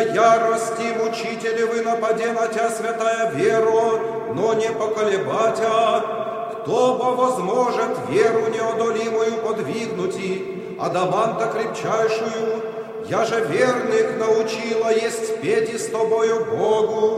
ярости мучители вы нападе на тя святая веру, но не поколебатя. Кто бы возможет веру неодолимую подвигнути, адаманта крепчайшую, я же верных научила есть пети с тобою Богу.